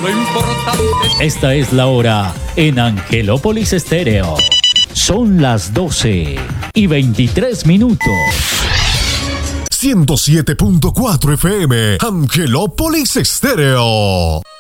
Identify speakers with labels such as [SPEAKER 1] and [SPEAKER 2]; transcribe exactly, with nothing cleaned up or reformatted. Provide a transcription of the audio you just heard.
[SPEAKER 1] Lo importante es...
[SPEAKER 2] Esta es la hora en Angelópolis Estéreo. Son las doce y veintitrés minutos.
[SPEAKER 3] ciento siete punto cuatro F M, Angelópolis Estéreo.